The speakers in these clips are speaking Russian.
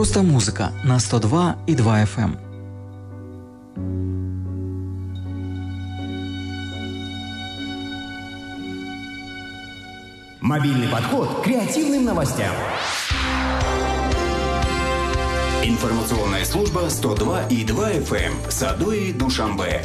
Просто музыка на 102,2 FM. Мобильный подход к креативным новостям. Информационная служба 102,2 FM. Садуи, Душанбе.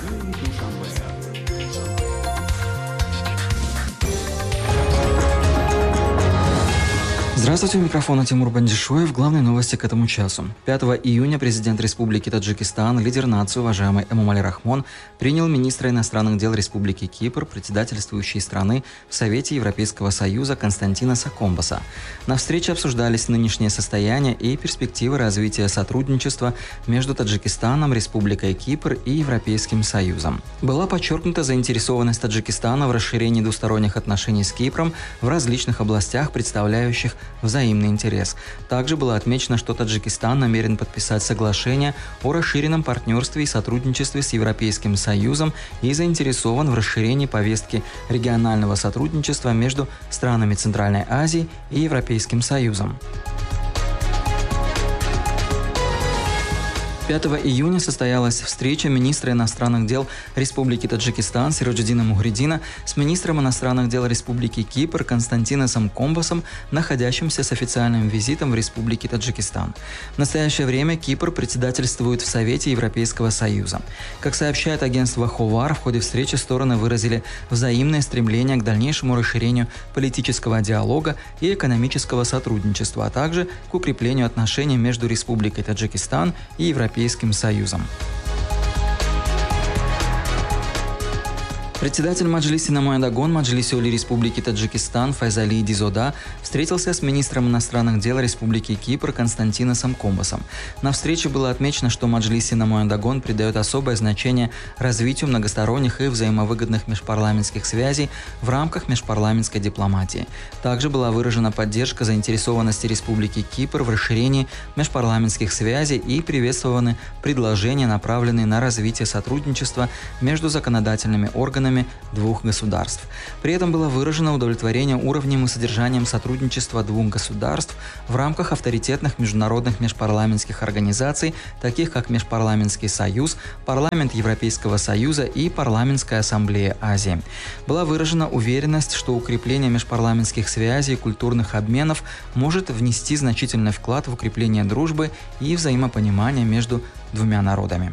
Здравствуйте, у микрофона Тимур Бандишоев. Главные новости к этому часу. 5 июня президент Республики Таджикистан, лидер нации, уважаемый Эмомали Рахмон, принял министра иностранных дел Республики Кипр, председательствующей страны в Совете Европейского Союза Константина Сакомбаса. На встрече обсуждались нынешнее состояние и перспективы развития сотрудничества между Таджикистаном, Республикой Кипр и Европейским Союзом. Была подчеркнута заинтересованность Таджикистана в расширении двусторонних отношений с Кипром в различных областях, представляющих взаимный интерес. Также было отмечено, что Таджикистан намерен подписать соглашение о расширенном партнерстве и сотрудничестве с Европейским Союзом и заинтересован в расширении повестки регионального сотрудничества между странами Центральной Азии и Европейским Союзом. 5 июня состоялась встреча министра иностранных дел Республики Таджикистан Сироджиддина Мухриддина с министром иностранных дел Республики Кипр Константином Сакомбасом, находящимся с официальным визитом в Республике Таджикистан. В настоящее время Кипр председательствует в Совете Европейского Союза. Как сообщает агентство Ховар, в ходе встречи стороны выразили взаимное стремление к дальнейшему расширению политического диалога и экономического сотрудничества, а также к укреплению отношений между Республикой Таджикистан и Европейским Союзом. Председатель Маджлиси Намоян Дагон Маджлиси Оли Республики Таджикистан Файзали Дизода встретился с министром иностранных дел Республики Кипр Константином Сакомбасом. На встрече было отмечено, что Маджлиси Намоян Дагон придает особое значение развитию многосторонних и взаимовыгодных межпарламентских связей в рамках межпарламентской дипломатии. Также была выражена поддержка заинтересованности Республики Кипр в расширении межпарламентских связей и приветствованы предложения, направленные на развитие сотрудничества между законодательными органами двух государств. При этом было выражено удовлетворение уровнем и содержанием сотрудничества двух государств в рамках авторитетных международных межпарламентских организаций, таких как Межпарламентский союз, Парламент Европейского Союза и Парламентская ассамблея Азии. Была выражена уверенность, что укрепление межпарламентских связей и культурных обменов может внести значительный вклад в укрепление дружбы и взаимопонимания между двумя народами.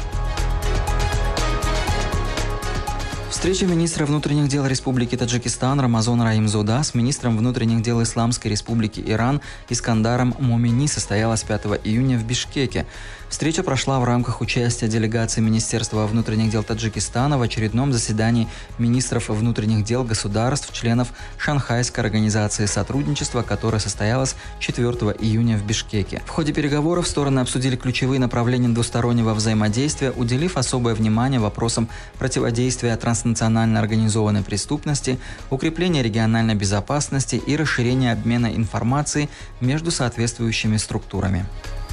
Встреча министра внутренних дел Республики Таджикистан Рамазана Раимзода с министром внутренних дел Исламской Республики Иран Искандаром Момини состоялась 5 июня в Бишкеке. Встреча прошла в рамках участия делегации Министерства внутренних дел Таджикистана в очередном заседании министров внутренних дел государств, членов Шанхайской организации сотрудничества, которое состоялось 4 июня в Бишкеке. В ходе переговоров стороны обсудили ключевые направления двустороннего взаимодействия, уделив особое внимание вопросам противодействия транснационально организованной преступности, укрепления региональной безопасности и расширения обмена информацией между соответствующими структурами.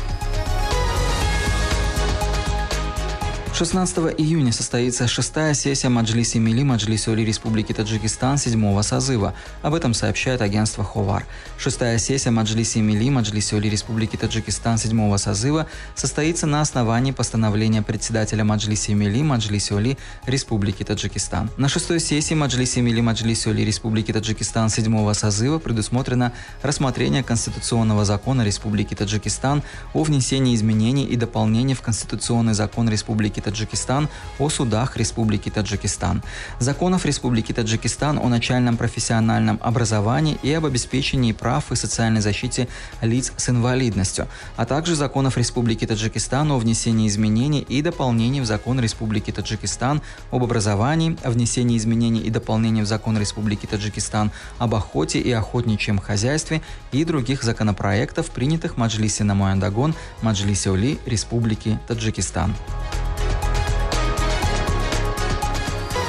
16 июня состоится 6-я сессия Маджлиси Милли Маджлиси Оли Республики Таджикистан 7-го созыва. Об этом сообщает агентство Ховар. 6-я сессия Маджлиси Милли Маджлиси Оли Республики Таджикистан 7-го созыва состоится на основании постановления председателя Маджлиси Милли Маджлиси Оли Республики Таджикистан. На 6-й сессии Маджлиси Милли Маджлиси Оли Республики Таджикистан 7-го созыва предусмотрено рассмотрение Конституционного закона Республики Таджикистан о внесении изменений и дополнений в Конституционный закон Республики Таджикистан о судах Республики Таджикистан, законов Республики Таджикистан о начальном профессиональном образовании и об обеспечении прав и социальной защите лиц с инвалидностью, а также законов Республики Таджикистан о внесении изменений и дополнений в закон Республики Таджикистан об образовании, о внесении изменений и дополнений в закон Республики Таджикистан об охоте и охотничьем хозяйстве и других законопроектов, принятых Маджлиси Намоян Дагон Маджлиси Оли Республики Таджикистан.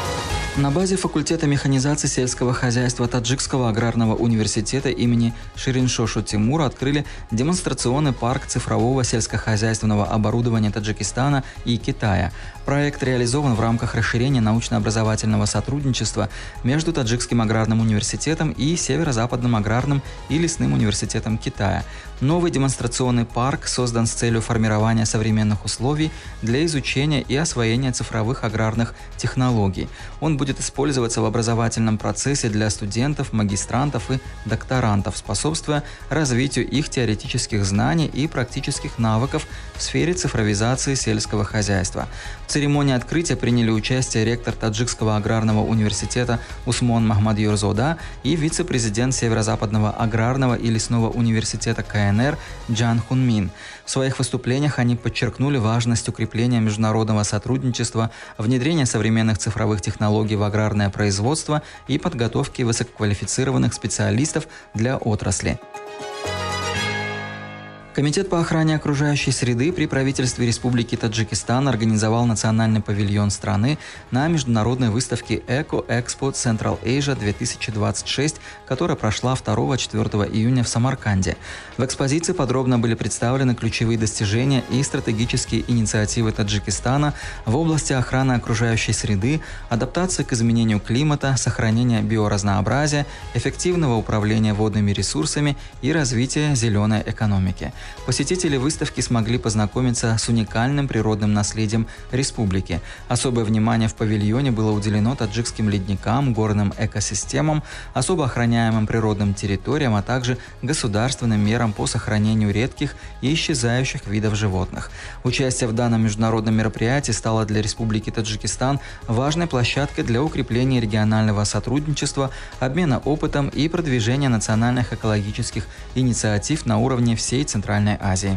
На базе факультета механизации сельского хозяйства Таджикского аграрного университета имени Шириншошу Тимура открыли демонстрационный парк цифрового сельскохозяйственного оборудования Таджикистана и Китая. Проект реализован в рамках расширения научно-образовательного сотрудничества между Таджикским аграрным университетом и Северо-Западным аграрным и лесным университетом Китая. Новый демонстрационный парк создан с целью формирования современных условий для изучения и освоения цифровых аграрных технологий. Он будет использоваться в образовательном процессе для студентов, магистрантов и докторантов, способствуя развитию их теоретических знаний и практических навыков в сфере цифровизации сельского хозяйства. В церемонии открытия приняли участие ректор Таджикского аграрного университета Усмон Махмадюрзода и вице-президент Северо-Западного аграрного и лесного университета КНР Джан Хунмин. В своих выступлениях они подчеркнули важность укрепления международного сотрудничества, внедрения современных цифровых технологий в аграрное производство и подготовки высококвалифицированных специалистов для отрасли. Комитет по охране окружающей среды при правительстве Республики Таджикистан организовал национальный павильон страны на международной выставке Eco-Expo Central Asia 2026, которая прошла 2-4 июня в Самарканде. В экспозиции подробно были представлены ключевые достижения и стратегические инициативы Таджикистана в области охраны окружающей среды, адаптации к изменению климата, сохранения биоразнообразия, эффективного управления водными ресурсами и развития зеленой экономики. Посетители выставки смогли познакомиться с уникальным природным наследием республики. Особое внимание в павильоне было уделено таджикским ледникам, горным экосистемам, особо охраняемым природным территориям, а также государственным мерам по сохранению редких и исчезающих видов животных. Участие в данном международном мероприятии стало для Республики Таджикистан важной площадкой для укрепления регионального сотрудничества, обмена опытом и продвижения национальных экологических инициатив на уровне всей Центральной Азии.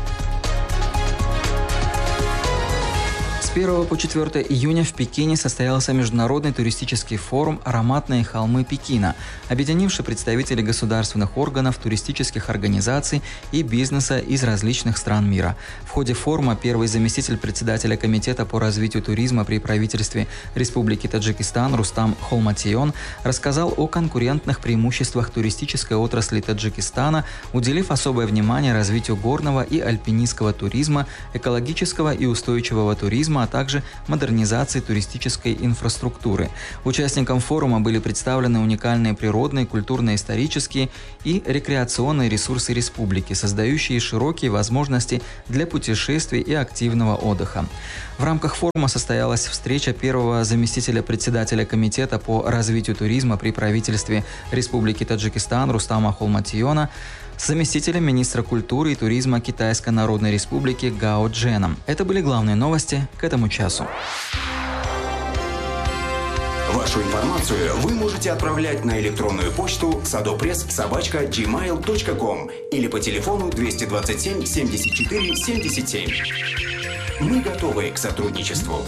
С 1 по 4 июня в Пекине состоялся международный туристический форум «Ароматные холмы Пекина», объединивший представителей государственных органов, туристических организаций и бизнеса из различных стран мира. В ходе форума первый заместитель председателя Комитета по развитию туризма при правительстве Республики Таджикистан Рустам Холматион рассказал о конкурентных преимуществах туристической отрасли Таджикистана, уделив особое внимание развитию горного и альпинистского туризма, экологического и устойчивого туризма, а также модернизации туристической инфраструктуры. Участникам форума были представлены уникальные природные, культурно-исторические и рекреационные ресурсы республики, создающие широкие возможности для путешествий и активного отдыха. В рамках форума состоялась встреча первого заместителя председателя Комитета по развитию туризма при правительстве Республики Таджикистан Рустама Холматиона с заместителем министра культуры и туризма Китайской Народной Республики Гао Дженом. Это были главные новости к этому часу. Вашу информацию вы можете отправлять на электронную почту sadopress@gmail.com или по телефону 227 74 77. Мы готовы к сотрудничеству.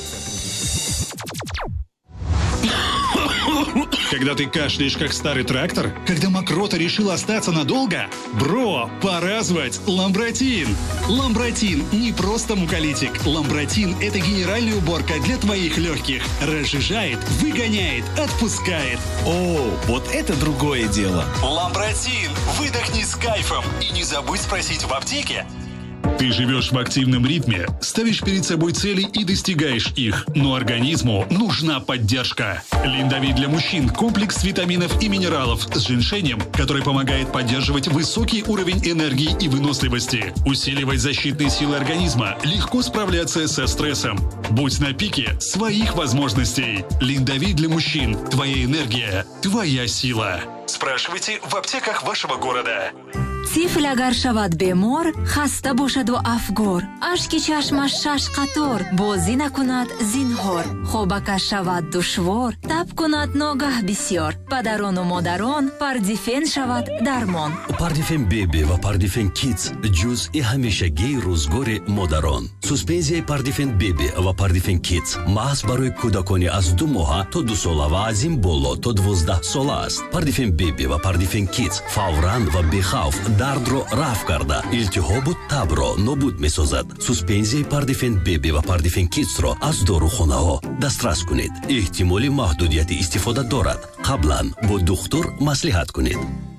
Когда ты кашляешь, как старый трактор? Когда мокрота решила остаться надолго? Бро, пора звать Ламбротин! Ламбротин не просто муколитик. Ламбротин – это генеральная уборка для твоих легких. Разжижает, выгоняет, отпускает. О, вот это другое дело. Ламбротин! Выдохни с кайфом! И не забудь спросить в аптеке. Ты живешь в активном ритме, ставишь перед собой цели и достигаешь их, но организму нужна поддержка. Линдавит для мужчин – комплекс витаминов и минералов с женьшенем, который помогает поддерживать высокий уровень энергии и выносливости, усиливать защитные силы организма, легко справляться со стрессом. Будь на пике своих возможностей. Линдавит для мужчин – твоя энергия, твоя сила. Спрашивайте в аптеках вашего города. طفل اگر شود بیمار خسته باشد و افگار اشک چشمش شش قطار بازی نکند زینهار خوابک شود دشوار تب کند ناگه بسیار پدران و مادران پاردیفن شود درمان پاردیفن بیبی و پاردیفن کیدز جزئی همیشگی روزگار مادران سوسپنزیای پاردیفن بیبی و پاردیفن کیدز محض برای کودکانی از 2 ماه تا 2 ساله و از این بالا تا 12 ساله است پاردیفن بیبی و پاردیفن کیدز فوراً و بی‌خوف дардро рафъ карда, илтиҳобу табро нобуд месозад. суспензияи Пардифен беби ва Пардифен кидсро аз дорухонаҳо дастрас кунед. эҳтимоли маҳдудияти истифода дорад. қаблан бо духтур маслиҳат кунед.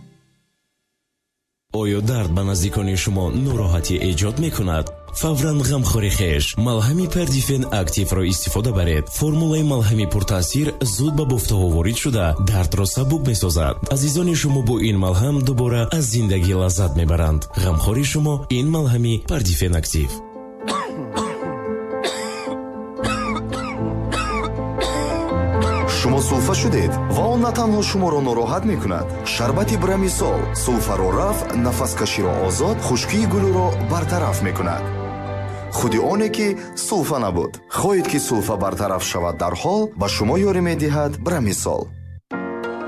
оё дард ба наздикони шумо нороҳатӣ эҷод мекунад? фавран ғамхори хеш малҳами Пардифен активро истифода баред. формулаи малҳами пуртаъсир зуд ба бофтаҳо ворид шуда дардро сабук месозад. азизони шумо бо ин малҳам дубора аз зиндагӣ лаззат мебаранд. ғамхори шумо ин малҳами Пардифен актив. шумо сулфа шудед ва он на танҳо шуморо нороҳат мекунад. шарбати Брамисол сулфаро рафъ, нафаскаширо озод, хушкии гулӯро бартараф мекунад. худи оне ки сулфа набуд. хоҳед ки сулфа бартараф шавад дарҳол, ба шумо ёрӣ медиҳад Брамисол.